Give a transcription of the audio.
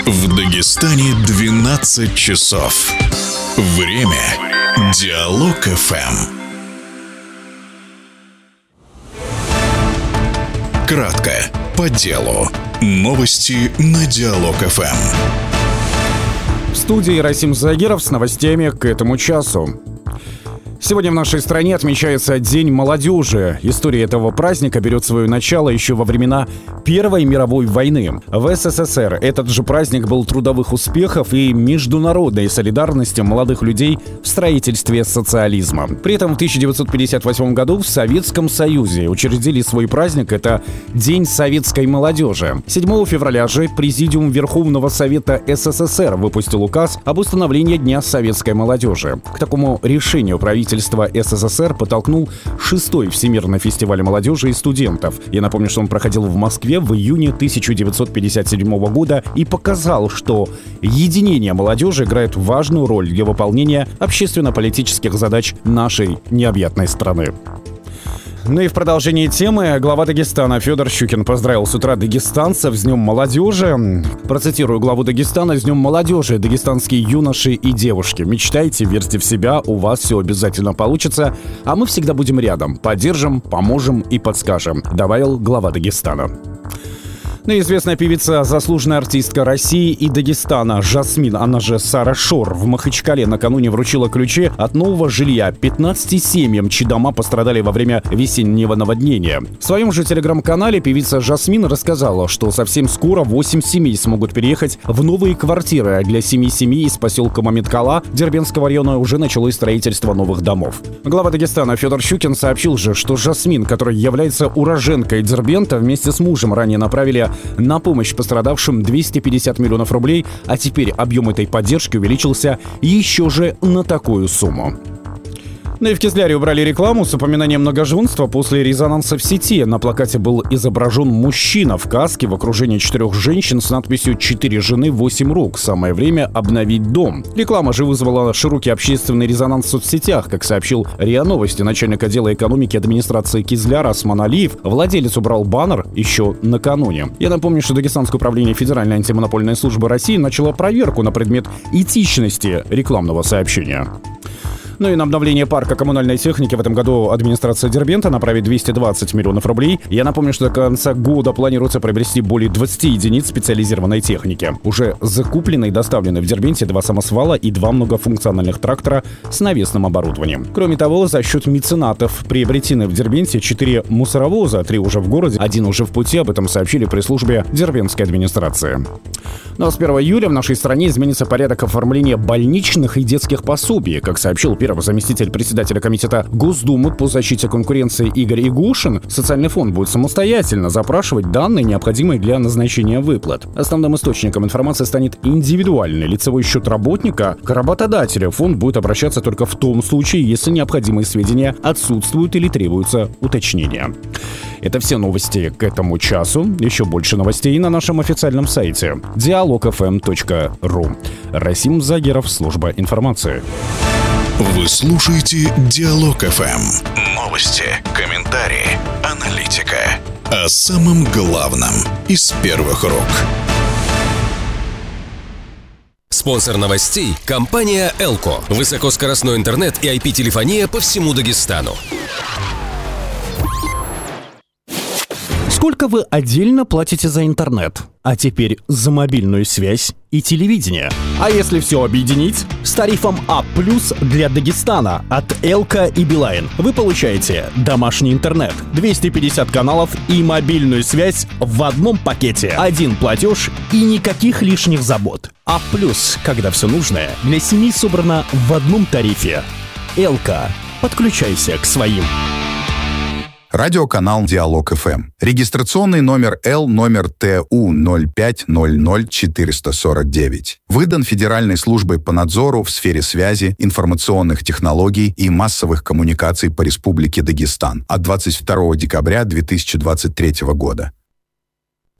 В Дагестане 12 часов. Время Диалог ФМ. Кратко, по делу. Новости на Диалог ФМ. В студии Расим Загиров с новостями к этому часу. Сегодня в нашей стране отмечается День молодежи. История этого праздника берет свое начало еще во времена Первой мировой войны. В СССР этот же праздник был трудовых успехов и международной солидарности молодых людей в строительстве социализма. При этом в 1958 году в Советском Союзе учредили свой праздник. Это День советской молодежи. 7 февраля же Президиум Верховного Совета СССР выпустил указ об установлении Дня советской молодежи. К такому решению правительство СССР подтолкнул 6-й Всемирный фестиваль молодежи и студентов. Я напомню, что он проходил в Москве в июне 1957 года и показал, что единение молодежи играет важную роль для выполнения общественно-политических задач нашей необъятной страны. Ну и в продолжении темы глава Дагестана Федор Щукин поздравил с утра дагестанцев с Днем молодежи. Процитирую главу Дагестана: «С Днем молодежи, дагестанские юноши и девушки. Мечтайте, верьте в себя, у вас все обязательно получится, а мы всегда будем рядом, поддержим, поможем и подскажем», добавил глава Дагестана. Ну и известная певица, заслуженная артистка России и Дагестана Жасмин, она же Сара Шор, в Махачкале накануне вручила ключи от нового жилья 15 семьям, чьи дома пострадали во время весеннего наводнения. В своем же телеграм-канале певица Жасмин рассказала, что совсем скоро 8 семей смогут переехать в новые квартиры, а для 7 семей из поселка Мамиткала Дербентского района уже началось строительство новых домов. Глава Дагестана Федор Щукин сообщил же, что Жасмин, которая является уроженкой Дербента, вместе с мужем ранее направили на помощь пострадавшим 250 миллионов рублей, а теперь объем этой поддержки увеличился еще же на такую сумму. Ну и в Кизляре убрали рекламу с упоминанием многоженства после резонанса в сети. На плакате был изображен мужчина в каске в окружении 4 женщин с надписью «4 жены, 8 рук. Самое время обновить дом». Реклама же вызвала широкий общественный резонанс в соцсетях. Как сообщил РИА Новости, начальник отдела экономики администрации Кизляра Осман Алиев, владелец убрал баннер еще накануне. Я напомню, что Дагестанское управление Федеральной антимонопольной службы России начало проверку на предмет этичности рекламного сообщения. Ну и на обновление парка коммунальной техники в этом году администрация Дербента направит 220 миллионов рублей. Я напомню, что до конца года планируется приобрести более 20 единиц специализированной техники. Уже закуплены и доставлены в Дербенте 2 самосвала и 2 многофункциональных трактора с навесным оборудованием. Кроме того, за счет меценатов приобретены в Дербенте 4 мусоровоза, 3 уже в городе, 1 уже в пути. Об этом сообщили пресс-службе Дербентской администрации. Ну а с 1 июля в нашей стране изменится порядок оформления больничных и детских пособий. Как сообщил первый заместитель председателя комитета Госдумы по защите конкуренции Игорь Игушин, социальный фонд будет самостоятельно запрашивать данные, необходимые для назначения выплат. Основным источником информации станет индивидуальный лицевой счет работника. К работодателю фонд будет обращаться только в том случае, если необходимые сведения отсутствуют или требуются уточнения. Это все новости к этому часу. Еще больше новостей на нашем официальном сайте dialogfm.ru. Расим Загиров, служба информации. Вы слушаете Диалог ФМ. Новости, комментарии, аналитика. О самом главном из первых рук. Спонсор новостей – компания «Элко». Высокоскоростной интернет и IP-телефония по всему Дагестану. Сколько вы отдельно платите за интернет? А теперь за мобильную связь и телевидение. А если все объединить? С тарифом А+ для Дагестана от Элко и Билайн вы получаете домашний интернет, 250 каналов и мобильную связь в одном пакете. Один платеж и никаких лишних забот. А+, когда все нужное для семьи собрано в одном тарифе. Элко. Подключайся к своим. Радиоканал Диалог ФМ. Регистрационный номер Л номер ТУ 0500449. Выдан Федеральной службой по надзору в сфере связи, информационных технологий и массовых коммуникаций по Республике Дагестан от 22 декабря 2023 года.